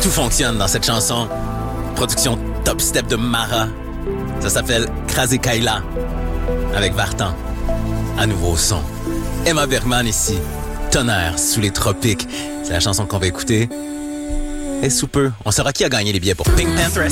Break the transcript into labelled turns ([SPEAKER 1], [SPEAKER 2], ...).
[SPEAKER 1] Tout fonctionne dans cette chanson. Production top step de Mara. Ça s'appelle Krasé Kaila. Avec Vartan. À nouveau au son. Emma Bergman ici. Tonnerre sous les tropiques. C'est la chanson qu'on va écouter. Et sous peu, on saura qui a gagné les billets pour Pink Panther